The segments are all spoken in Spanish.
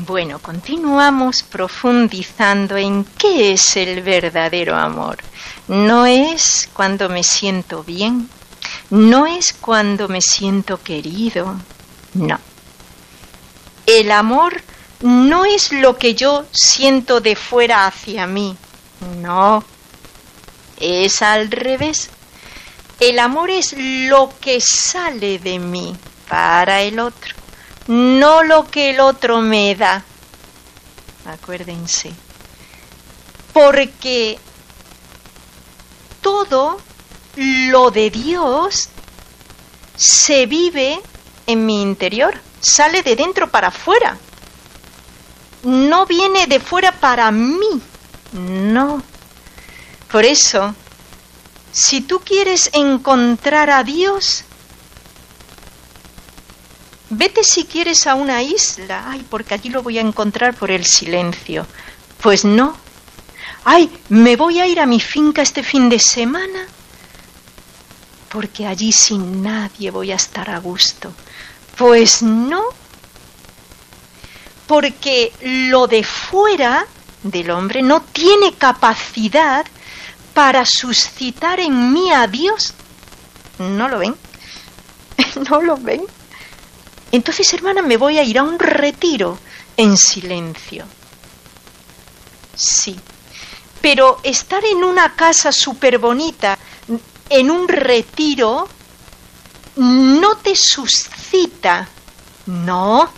Bueno, continuamos profundizando en qué es el verdadero amor. No es cuando me siento bien, no es cuando me siento querido, no. El amor no es lo que yo siento de fuera hacia mí, no. Es al revés. El amor es lo que sale de mí para el otro. No lo que el otro me da. Acuérdense. Porque todo lo de Dios se vive en mi interior. Sale de dentro para afuera. No viene de fuera para mí. No. Por eso, si tú quieres encontrar a Dios, vete si quieres a una isla. Ay, porque allí lo voy a encontrar por el silencio. Pues no. Ay, me voy a ir a mi finca este fin de semana, porque allí sin nadie voy a estar a gusto. Pues no. Porque lo de fuera del hombre no tiene capacidad para suscitar en mí a Dios. ¿No lo ven? ¿No lo ven? Entonces, hermana, me voy a ir a un retiro en silencio. Sí. Pero estar en una casa súper bonita, en un retiro, no te suscita. No.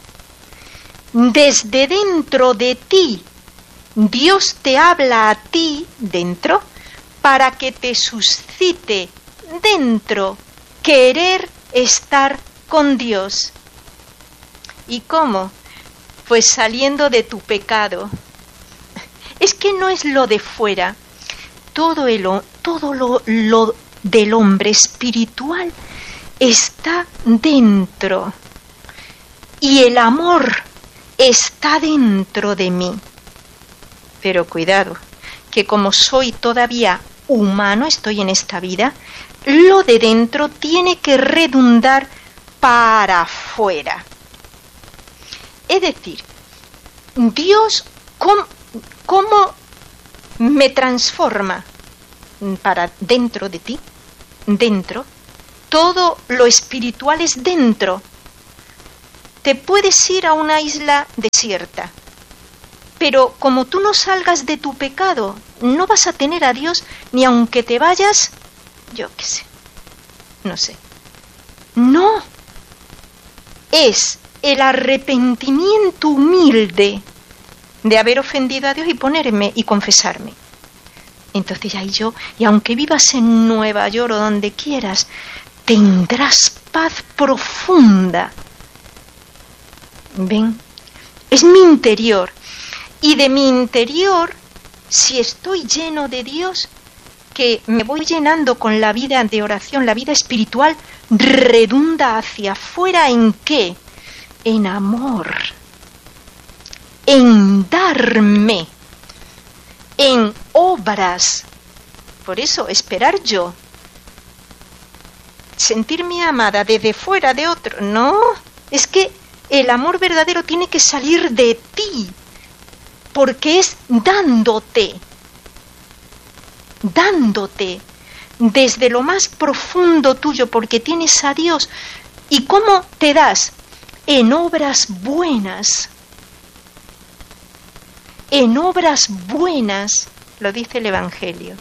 Desde dentro de ti, Dios te habla a ti dentro para que te suscite dentro querer estar con Dios. ¿Y cómo? Pues saliendo de tu pecado. Es que no es lo de fuera. Todo lo del hombre espiritual está dentro. Y el amor está dentro de mí. Pero cuidado, que como soy todavía humano, estoy en esta vida, lo de dentro tiene que redundar para afuera. Es decir, Dios, ¿cómo me transforma para dentro de ti? Dentro. Todo lo espiritual es dentro. Te puedes ir a una isla desierta, pero como tú no salgas de tu pecado, no vas a tener a Dios ni aunque te vayas, yo qué sé, no sé. No. Es el arrepentimiento humilde de haber ofendido a Dios y ponerme y confesarme. Entonces ahí y aunque vivas en Nueva York o donde quieras, tendrás paz profunda. ¿Ven? Es mi interior. Y de mi interior, si estoy lleno de Dios, que me voy llenando con la vida de oración, la vida espiritual, redunda hacia afuera ¿en qué? En amor, en darme, en obras. Por eso, esperar yo, sentirme amada desde fuera de otro, no, es que el amor verdadero tiene que salir de ti, porque es dándote desde lo más profundo tuyo, porque tienes a Dios. ¿Y cómo te das? En obras buenas. En obras buenas, lo dice el Evangelio.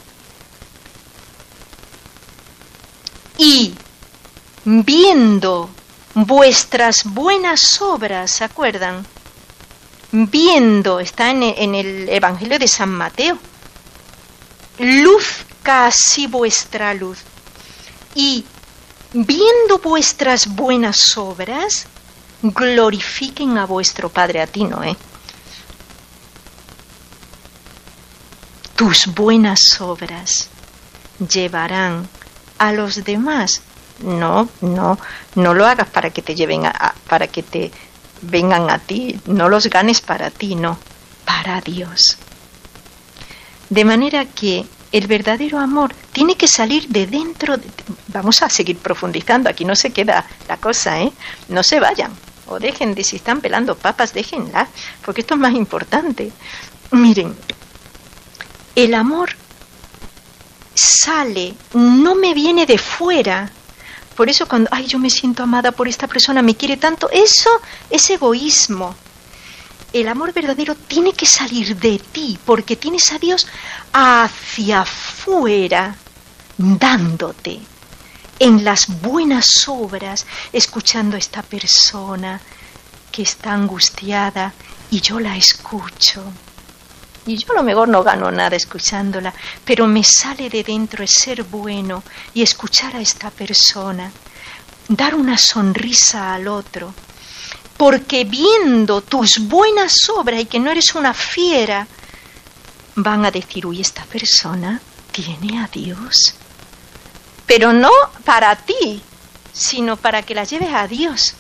Y viendo vuestras buenas obras, ¿se acuerdan? Viendo, está en el Evangelio de San Mateo. Luzca así vuestra luz. Y viendo vuestras buenas obras, glorifiquen a vuestro Padre. A ti no, Tus buenas obras llevarán a los demás. No lo hagas para que te lleven para que te vengan a ti, no los ganes para ti, no, para Dios. De manera que el verdadero amor tiene que salir de dentro. Vamos a seguir profundizando, aquí no se queda la cosa, no se vayan, o dejen de, si están pelando papas, déjenla, porque esto es más importante. Miren, el amor sale, no me viene de fuera. Por eso cuando, ay, yo me siento amada por esta persona, me quiere tanto, eso es egoísmo. El amor verdadero tiene que salir de ti, porque tienes a Dios hacia afuera, dándote en las buenas obras, escuchando a esta persona que está angustiada y yo la escucho. Y yo a lo mejor no gano nada escuchándola, pero me sale de dentro el ser bueno y escuchar a esta persona, dar una sonrisa al otro, porque viendo tus buenas obras y que no eres una fiera, van a decir, uy, esta persona tiene a Dios. Pero no para ti, sino para que la lleves a Dios.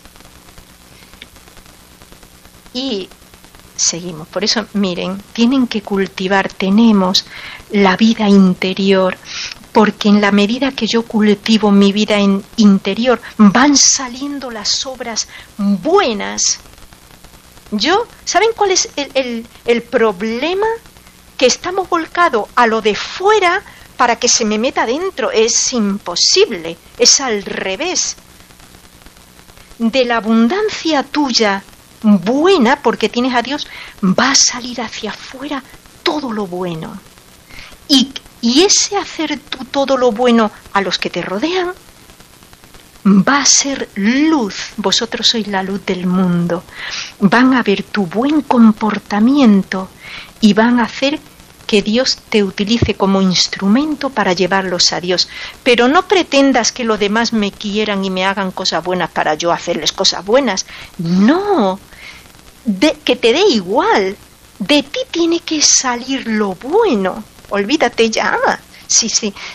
Y seguimos. Por eso, miren, tienen que cultivar, tenemos la vida interior, porque en la medida que yo cultivo mi vida interior, van saliendo las obras buenas. ¿Saben cuál es el problema? Que estamos volcados a lo de fuera para que se me meta dentro. Es imposible, es al revés. De la abundancia tuya buena, porque tienes a Dios, va a salir hacia afuera todo lo bueno. Y ese hacer tú todo lo bueno a los que te rodean va a ser luz. Vosotros sois la luz del mundo. Van a ver tu buen comportamiento y van a hacer que Dios te utilice como instrumento para llevarlos a Dios. Pero no pretendas que los demás me quieran y me hagan cosas buenas para yo hacerles cosas buenas. No, que te dé igual. De ti tiene que salir lo bueno. Olvídate ya si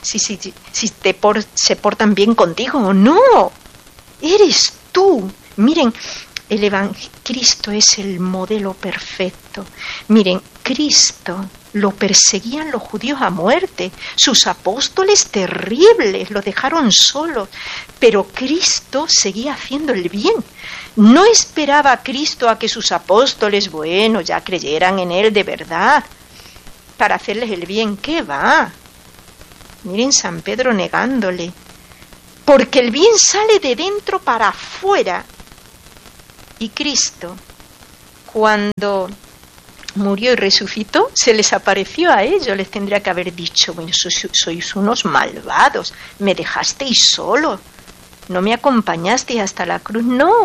se portan bien contigo o no. Eres tú. Miren, Cristo es el modelo perfecto. Miren, Cristo lo perseguían los judíos a muerte. Sus apóstoles terribles, lo dejaron solo. Pero Cristo seguía haciendo el bien. No esperaba a Cristo a que sus apóstoles, bueno, ya creyeran en Él de verdad, para hacerles el bien. ¿Qué va? Miren San Pedro negándole. Porque el bien sale de dentro para afuera. Y Cristo, cuando murió y resucitó, se les apareció a ellos. Les tendría que haber dicho, bueno, sois unos malvados, me dejasteis solo, no me acompañasteis hasta la cruz.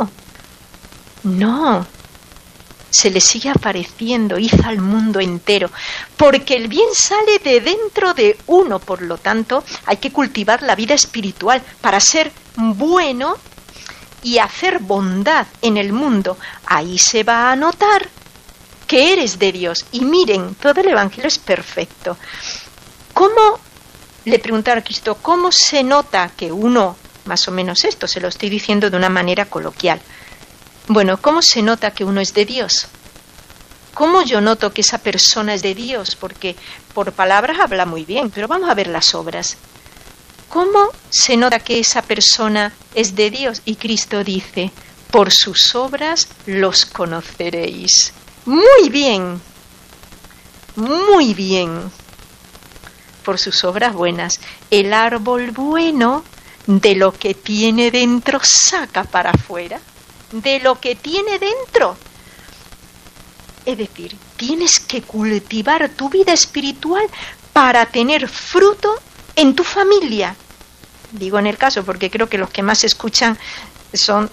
No, se les sigue apareciendo, hizo al mundo entero, porque el bien sale de dentro de uno. Por lo tanto, hay que cultivar la vida espiritual para ser bueno y hacer bondad en el mundo. Ahí se va a notar que eres de Dios. Y miren, todo el Evangelio es perfecto. ¿Cómo? Le preguntaron a Cristo, ¿cómo se nota que uno, más o menos esto, se lo estoy diciendo de una manera coloquial? Bueno, ¿cómo se nota que uno es de Dios? ¿Cómo yo noto que esa persona es de Dios? Porque por palabras habla muy bien, pero vamos a ver las obras. ¿Cómo se nota que esa persona es de Dios? Y Cristo dice, por sus obras los conoceréis. Muy bien, muy bien. Por sus obras buenas. El árbol bueno de lo que tiene dentro saca para afuera. De lo que tiene dentro. Es decir, tienes que cultivar tu vida espiritual para tener fruto en tu familia. Digo en el caso porque creo que los que más escuchan son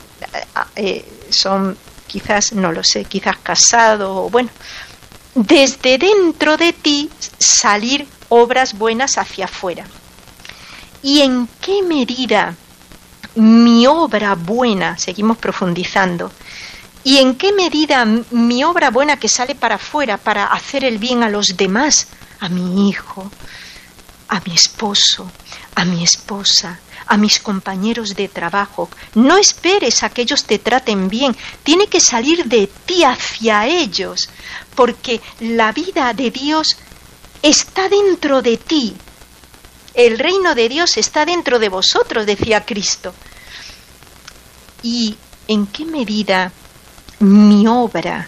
quizás, no lo sé, quizás casados o bueno. Desde dentro de ti salir obras buenas hacia afuera. ¿Y en qué medida mi obra buena, seguimos profundizando, y en qué medida mi obra buena que sale para afuera para hacer el bien a los demás, a mi hijo, a mi esposo, a mi esposa, a mis compañeros de trabajo? No esperes a que ellos te traten bien, tiene que salir de ti hacia ellos, porque la vida de Dios está dentro de ti. El reino de Dios está dentro de vosotros, decía Cristo. ¿Y en qué medida mi obra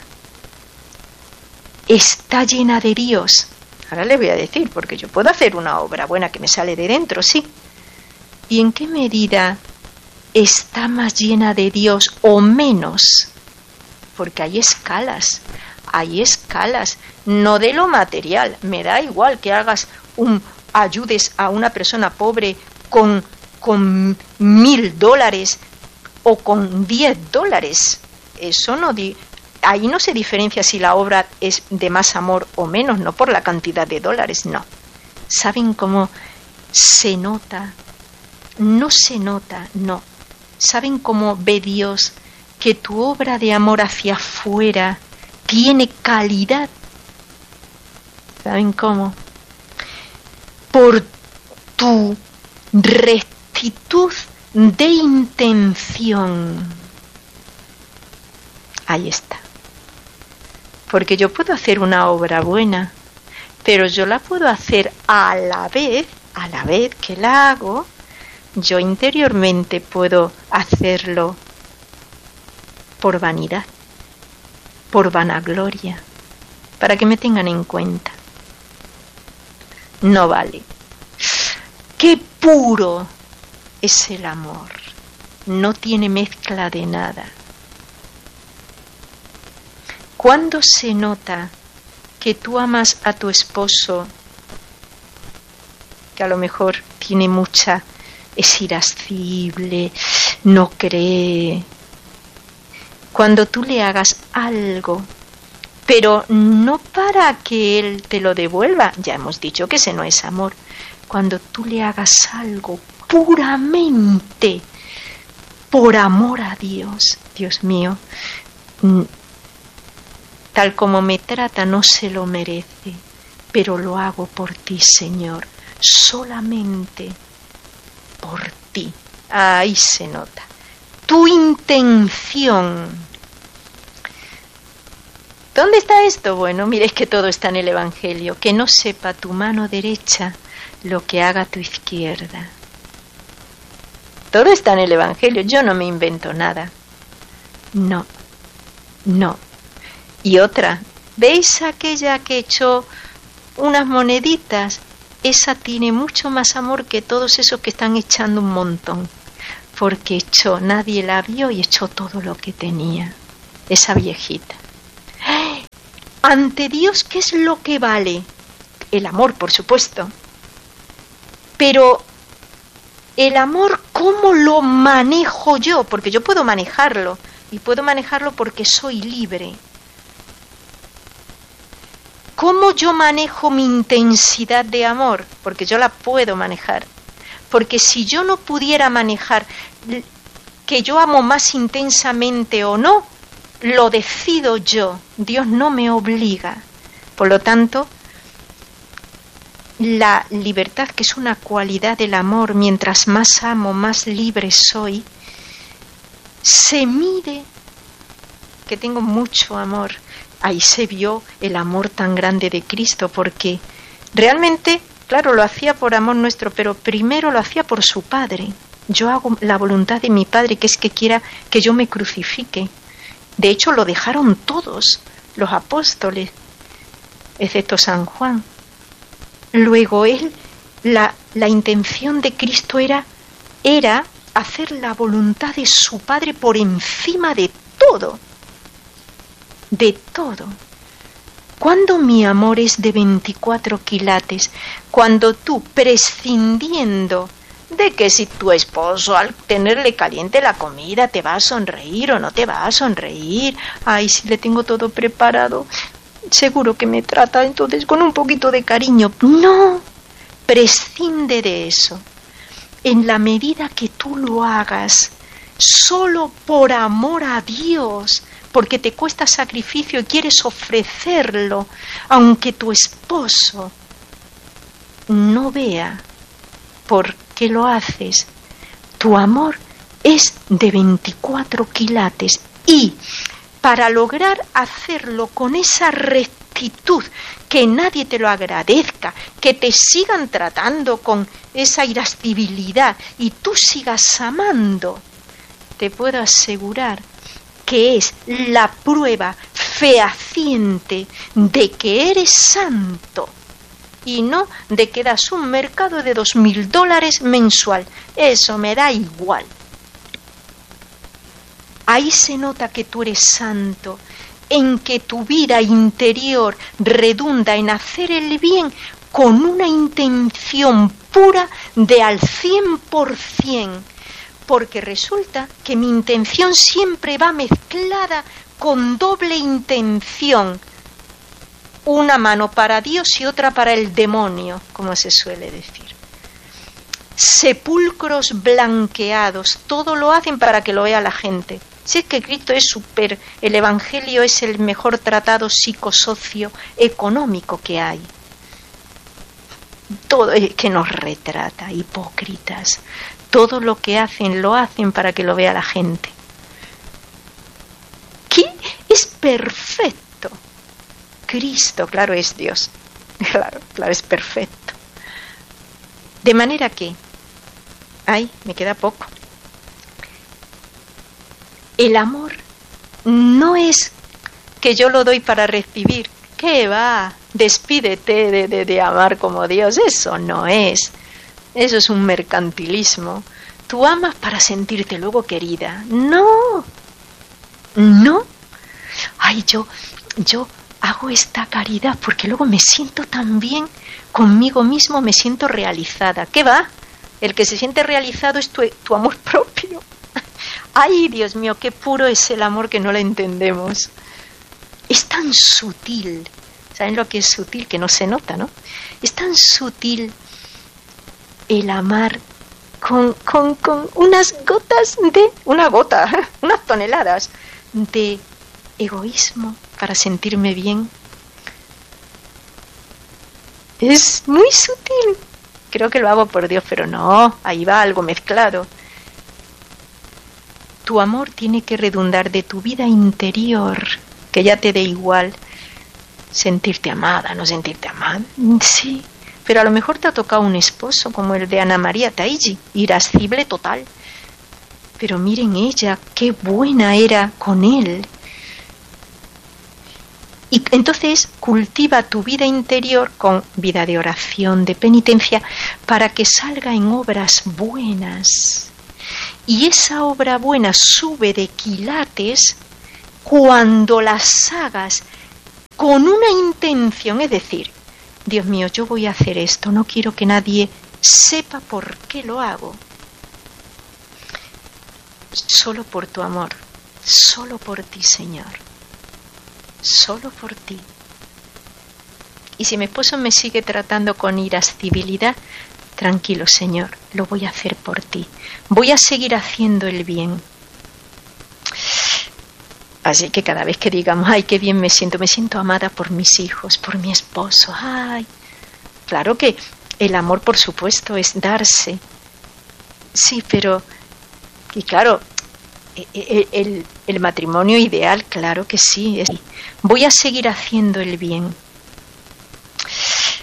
está llena de Dios, ahora les voy a decir, porque yo puedo hacer una obra buena que me sale de dentro, sí. ¿Y en qué medida está más llena de Dios o menos? Porque hay escalas, no de lo material. Me da igual que ayudes a una persona pobre con $1,000 o con $10. Eso no ahí no se diferencia si la obra es de más amor o menos, no por la cantidad de dólares, no. ¿Saben cómo se nota? No se nota, no. ¿Saben cómo ve Dios que tu obra de amor hacia afuera tiene calidad? ¿Saben cómo? Por tu rectitud de intención. Ahí está. Porque yo puedo hacer una obra buena, pero yo la puedo hacer a la vez que la hago, yo interiormente puedo hacerlo por vanidad, por vanagloria, para que me tengan en cuenta. No vale. ¡Qué puro es el amor! No tiene mezcla de nada. ¿Cuándo se nota que tú amas a tu esposo, que a lo mejor es irascible, no cree? Cuando tú le hagas algo, pero no para que él te lo devuelva, ya hemos dicho que ese no es amor. Cuando tú le hagas algo puramente por amor a Dios, Dios mío, tal como me trata no se lo merece, pero lo hago por ti, Señor, solamente por ti. Ahí se nota tu intención. ¿Dónde está esto? Bueno, miréis que todo está en el Evangelio. Que no sepa tu mano derecha lo que haga tu izquierda. Todo está en el Evangelio. Yo no me invento nada. No. Y otra, ¿veis aquella que echó unas moneditas? Esa tiene mucho más amor que todos esos que están echando un montón. Porque nadie la vio y echó todo lo que tenía. Esa viejita. Ante Dios, ¿qué es lo que vale? El amor, por supuesto. Pero el amor, ¿cómo lo manejo yo? Porque yo puedo manejarlo. Y puedo manejarlo porque soy libre. ¿Cómo yo manejo mi intensidad de amor? Porque yo la puedo manejar. Porque si yo no pudiera manejar que yo amo más intensamente o no, lo decido yo. Dios no me obliga. Por lo tanto, la libertad, que es una cualidad del amor, mientras más amo, más libre soy, se mide que tengo mucho amor. Ahí se vio el amor tan grande de Cristo, porque realmente, claro, lo hacía por amor nuestro, pero primero lo hacía por su Padre. Yo hago la voluntad de mi Padre, que es que quiera que yo me crucifique. De hecho, lo dejaron todos los apóstoles, excepto San Juan. Luego la intención de Cristo era hacer la voluntad de su Padre por encima de todo. De todo. Cuando mi amor es de 24 quilates, cuando tú, prescindiendo de que si tu esposo al tenerle caliente la comida te va a sonreír o no te va a sonreír, ay, si le tengo todo preparado, seguro que me trata entonces con un poquito de cariño. No, prescinde de eso. En la medida que tú lo hagas solo por amor a Dios, porque te cuesta sacrificio y quieres ofrecerlo, aunque tu esposo no vea por qué lo haces, tu amor es de 24 quilates. Y para lograr hacerlo con esa rectitud, que nadie te lo agradezca, que te sigan tratando con esa irascibilidad y tú sigas amando, te puedo asegurar que es la prueba fehaciente de que eres santo y no de que das un mercado de $2.000 mensual. Eso me da igual. Ahí se nota que tú eres santo, en que tu vida interior redunda en hacer el bien con una intención pura de al 100%, porque resulta que mi intención siempre va mezclada con doble intención, una mano para Dios y otra para el demonio, como se suele decir. Sepulcros blanqueados, todo lo hacen para que lo vea la gente. Si es que Cristo es el Evangelio es el mejor tratado psicosocioeconómico que hay. Todo que nos retrata, hipócritas. Todo lo que hacen, lo hacen para que lo vea la gente. ¿Qué? Es perfecto. Cristo, claro, es Dios. Claro, es perfecto. De manera que, me queda poco. El amor no es que yo lo doy para recibir. ¿Qué va? Despídete de amar como Dios. Eso no es. Eso es un mercantilismo. Tú amas para sentirte luego querida. No. Ay, yo hago esta caridad porque luego me siento tan bien conmigo mismo, me siento realizada. ¿Qué va? El que se siente realizado es tu amor propio. Ay, Dios mío, qué puro es el amor que no lo entendemos. Es tan sutil. ¿Saben lo que es sutil? Que no se nota, ¿no? Es tan sutil el amar con unas gotas unas toneladas de egoísmo para sentirme bien. Es muy sutil. Creo que lo hago por Dios, pero no, ahí va algo mezclado. Tu amor tiene que redundar de tu vida interior, que ya te dé igual sentirte amada, no sentirte amada. Sí, pero a lo mejor te ha tocado un esposo como el de Ana María Taigi, irascible total. Pero miren ella, qué buena era con él. Y entonces cultiva tu vida interior con vida de oración, de penitencia, para que salga en obras buenas. Y esa obra buena sube de quilates cuando las hagas con una intención, es decir, Dios mío, yo voy a hacer esto, no quiero que nadie sepa por qué lo hago. Solo por tu amor, solo por ti, Señor, solo por ti. Y si mi esposo me sigue tratando con irascibilidad, tranquilo, Señor, lo voy a hacer por ti. Voy a seguir haciendo el bien. Así que cada vez que digamos, ay, qué bien me siento amada por mis hijos, por mi esposo, ay. Claro que el amor, por supuesto, es darse. Sí, pero, y claro, el matrimonio ideal, claro que sí. Voy a seguir haciendo el bien.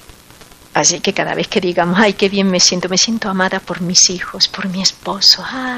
Así que cada vez que digamos, ay, qué bien me siento amada por mis hijos, por mi esposo, ay.